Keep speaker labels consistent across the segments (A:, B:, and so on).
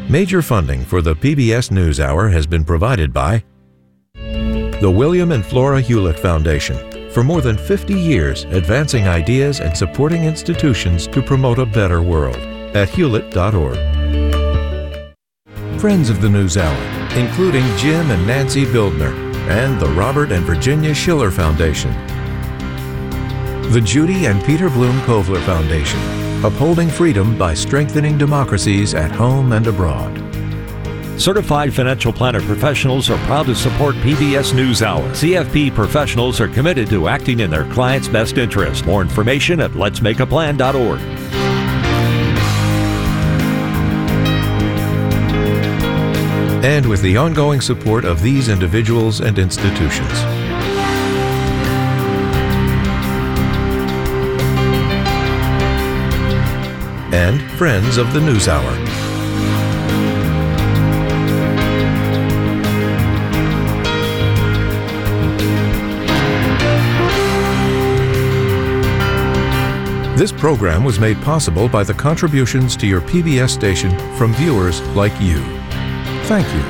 A: Major funding for the PBS NewsHour has been provided by the William and Flora Hewlett Foundation, for more than 50 years advancing ideas and supporting institutions to promote a better world, at hewlett.org. Friends of the NewsHour, including Jim and Nancy Bildner, and the Robert and Virginia Schiller Foundation. The Judy and Peter Bloom Kovler Foundation, upholding freedom by strengthening democracies at home and abroad.
B: Certified financial planner professionals are proud to support PBS NewsHour. CFP professionals are committed to acting in their clients' best interest. More information at letsmakeaplan.org.
A: And with the ongoing support of these individuals and institutions. And friends of the NewsHour. This program was made possible by the contributions to your PBS station from viewers like you. Thank you.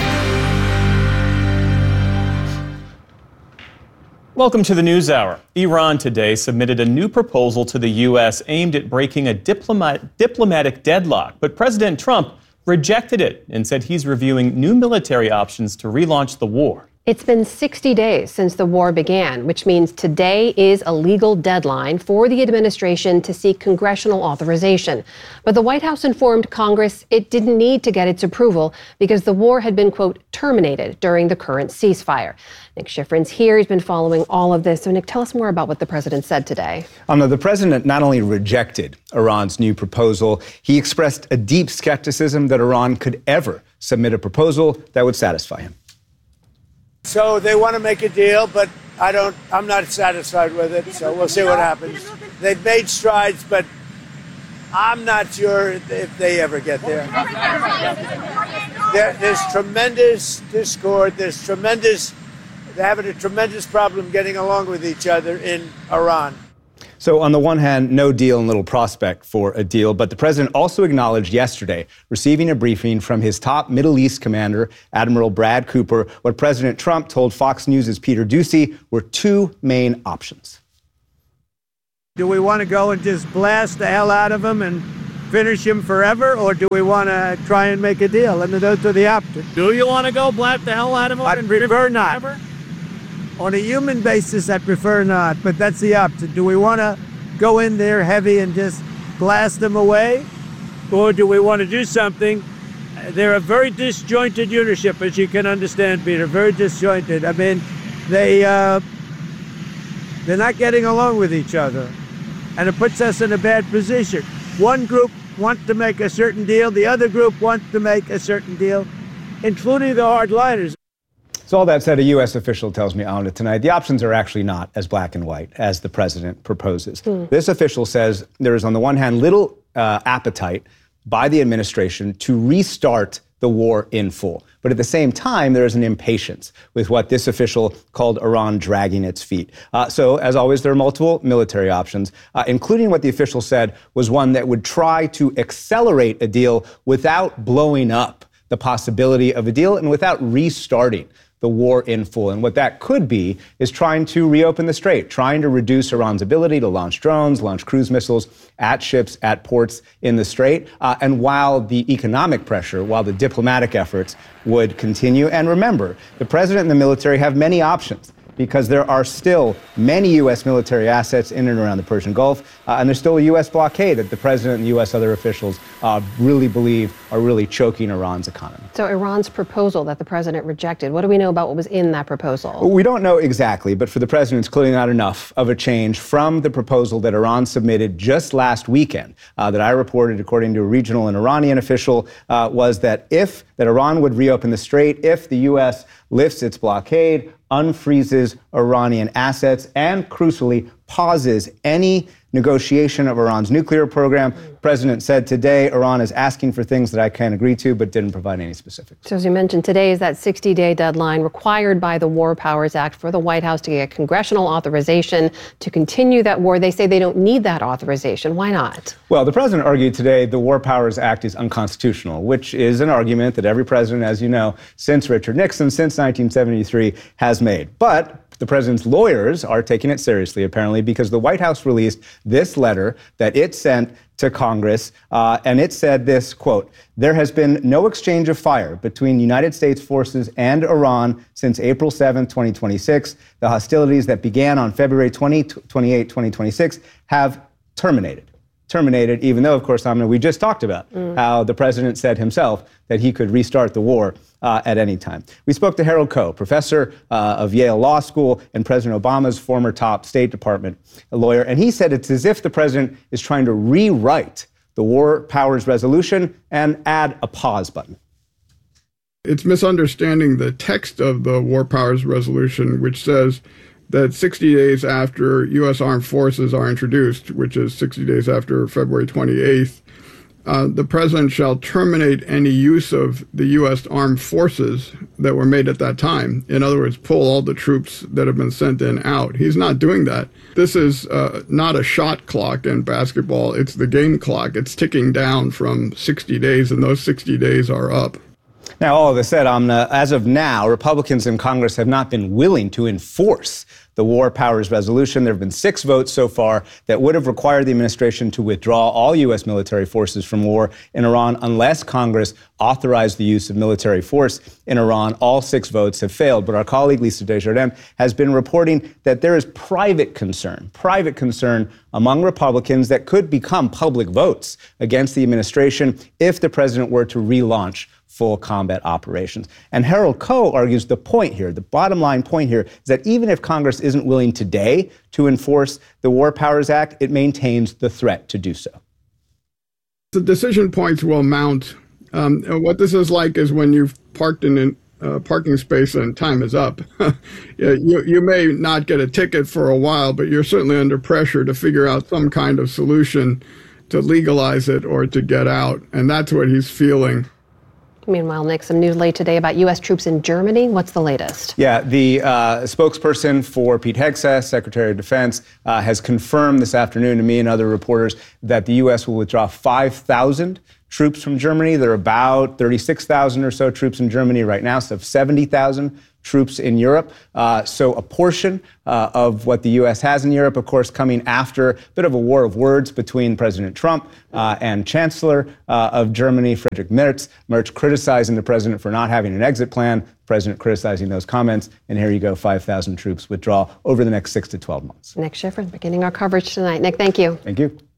C: Welcome to the NewsHour. Iran today submitted a new proposal to the U.S. aimed at breaking a diplomatic deadlock, but President Trump rejected it and said he's reviewing new military options to relaunch the war.
D: It's been 60 days since the war began, which means today is a legal deadline for the administration to seek congressional authorization. But the White House informed Congress it didn't need to get its approval because the war had been, quote, terminated during the current ceasefire. Nick Schifrin's here. He's been following all of this. So, Nick, tell us more about what the president said today.
E: The president not only rejected Iran's new proposal, he expressed a deep skepticism that Iran could ever submit a proposal that would satisfy him.
F: So they want to make a deal, but I'm not satisfied with it, so we'll see what happens. They've made strides, but I'm not sure if they ever get there. There's tremendous discord, they're having a tremendous problem getting along with each other in Iran.
E: So on the one hand, no deal and little prospect for a deal, but the president also acknowledged yesterday, receiving a briefing from his top Middle East commander, Admiral Brad Cooper, what President Trump told Fox News' Peter Doocy were two main options.
F: Do we want to go and just blast the hell out of them and finish him forever, or do we want to try and make a deal? And those are the options.
G: Do you want to go blast the hell out of them?
F: I prefer not. Forever? On a human basis, I prefer not, but that's the option. Do we want to go in there heavy and just blast them away? Or do we want to do something? They're a very disjointed leadership, as you can understand, Peter, very disjointed. I mean, they're not getting along with each other, and it puts us in a bad position. One group wants to make a certain deal, the other group wants to make a certain deal, including the hardliners.
E: So all that said, a U.S. official tells me on it tonight, the options are actually not as black and white as the president proposes. This official says there is, on the one hand, little appetite by the administration to restart the war in full. But at the same time, there is an impatience with what this official called Iran dragging its feet. So, as always, there are multiple military options, including what the official said was one that would try to accelerate a deal without blowing up the possibility of a deal and without restarting the war in full. And what that could be is trying to reopen the strait, trying to reduce Iran's ability to launch drones, launch cruise missiles at ships, at ports in the strait. And while the economic pressure, while the diplomatic efforts would continue. And remember, the president and the military have many options, because there are still many U.S. military assets in and around the Persian Gulf, and there's still a U.S. blockade that the president and U.S. other officials really believe are really choking Iran's economy.
D: So Iran's proposal that the president rejected, what do we know about what was in that proposal?
E: We don't know exactly, but for the president, it's clearly not enough of a change from the proposal that Iran submitted just last weekend, that I reported, according to a regional and Iranian official, was that Iran would reopen the strait if the U.S. lifts its blockade, unfreezes Iranian assets, and crucially, pauses any negotiation of Iran's nuclear program. The president said today Iran is asking for things that I can't agree to, but didn't provide any specifics.
D: So as you mentioned, today is that 60-day deadline required by the War Powers Act for the White House to get congressional authorization to continue that war. They say they don't need that authorization. Why not?
E: Well, the president argued today the War Powers Act is unconstitutional, which is an argument that every president, as you know, since Richard Nixon, since 1973, has made. But the president's lawyers are taking it seriously, apparently, because the White House released this letter that it sent to Congress, and it said this, quote, "There has been no exchange of fire between United States forces and Iran since April 7, 2026. The hostilities that began on February 28, 2026 have terminated, even though, of course, we just talked about how the president said himself that he could restart the war at any time. We spoke to Harold Koh, professor of Yale Law School and President Obama's former top State Department lawyer, and he said it's as if the president is trying to rewrite the War Powers Resolution and add a pause button.
H: It's misunderstanding the text of the War Powers Resolution, which says that 60 days after U.S. armed forces are introduced, which is 60 days after February 28th, the president shall terminate any use of the U.S. armed forces that were made at that time. In other words, pull all the troops that have been sent in out. He's not doing that. This is not a shot clock in basketball. It's the game clock. It's ticking down from 60 days, and those 60 days are up.
E: Now, all of this said, as of now, Republicans in Congress have not been willing to enforce the War Powers Resolution. There have been 6 votes so far that would have required the administration to withdraw all U.S. military forces from war in Iran unless Congress authorized the use of military force in Iran. All 6 votes have failed. But our colleague Lisa Desjardins has been reporting that there is private concern among Republicans that could become public votes against the administration if the president were to relaunch full combat operations. And Harold Koh argues the point here, the bottom line point here, is that even if Congress isn't willing today to enforce the War Powers Act, it maintains the threat to do so.
H: The decision points will mount. What this is like is when you've parked in a parking space and time is up. You may not get a ticket for a while, but you're certainly under pressure to figure out some kind of solution to legalize it or to get out. And that's what he's feeling.
D: Meanwhile, Nick, some news late today about U.S. troops in Germany. What's the latest?
E: Yeah, the spokesperson for Pete Hegseth, Secretary of Defense, has confirmed this afternoon to me and other reporters that the U.S. will withdraw 5,000 troops from Germany. There are about 36,000 or so troops in Germany right now, so 70,000 troops in Europe. So a portion of what the U.S. has in Europe, of course, coming after a bit of a war of words between President Trump and Chancellor of Germany, Friedrich Merz. Merz criticizing the president for not having an exit plan, the president criticizing those comments. And here you go, 5,000 troops withdraw over the next 6 to 12 months.
D: Nick Schifrin beginning our coverage tonight. Nick, thank you.
E: Thank you.